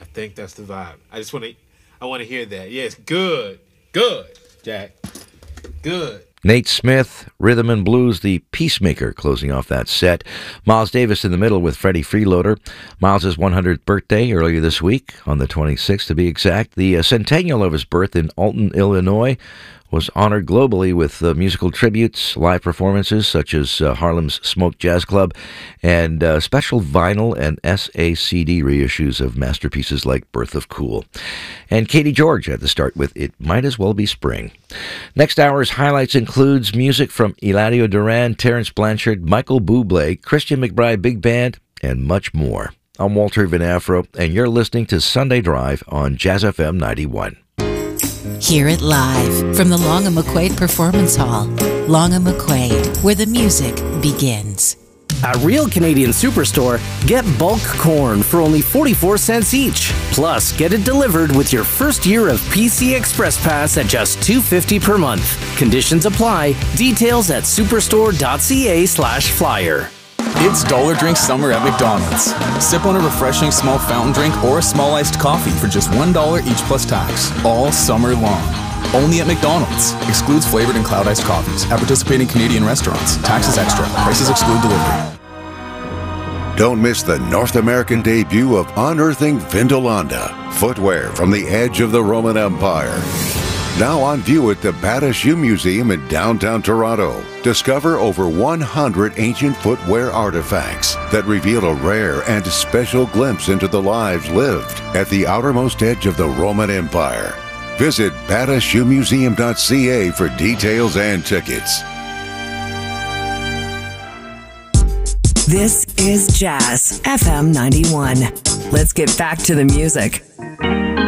think that's the vibe. I want to hear that. Yes, good, Jack, good. Nate Smith, Rhythm and Blues, The Peacemaker, closing off that set. Miles Davis in the middle with Freddie Freeloader. Miles' 100th birthday earlier this week, on the 26th to be exact. The centennial of his birth in Alton, Illinois, was honored globally with musical tributes, live performances such as Harlem's Smoke Jazz Club, and special vinyl and SACD reissues of masterpieces like Birth of Cool. And Katie George at the start with It Might As Well Be Spring. Next hour's highlights includes music from Eladio Duran, Terrence Blanchard, Michael Bublé, Christian McBride Big Band, and much more. I'm Walter Vanafro, and you're listening to Sunday Drive on Jazz FM 91. Hear it live from the Long & McQuaid Performance Hall. Long & McQuaid, where the music begins. At Real Canadian Superstore, get bulk corn for only 44 cents each. Plus, get it delivered with your first year of PC Express Pass at just $2.50 per month. Conditions apply. Details at superstore.ca/flyer. It's Dollar Drink Summer at McDonald's. Sip on a refreshing small fountain drink or a small iced coffee for just $1 each plus tax, all summer long. Only at McDonald's. Excludes flavored and cloud iced coffees at participating Canadian restaurants. Taxes extra. Prices exclude delivery. Don't miss the North American debut of Unearthing Vindolanda, footwear from the edge of the Roman Empire. Now on view at the Bata Shoe Museum in downtown Toronto. Discover over 100 ancient footwear artifacts that reveal a rare and special glimpse into the lives lived at the outermost edge of the Roman Empire. Visit batashoemuseum.ca for details and tickets. This is Jazz FM 91. Let's get back to the music.